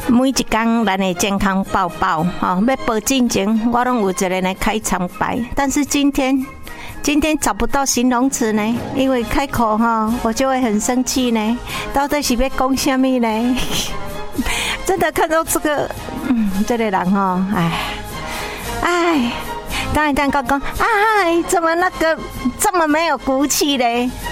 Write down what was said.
每一天咱的健康报报，要报进前，我拢有一个来开场白。但是今天找不到形容词呢，因为开口我就会很生气呢。到底是要讲什么呢？真的看到这个，这个人刚才讲，怎么那个这么没有骨气嘞？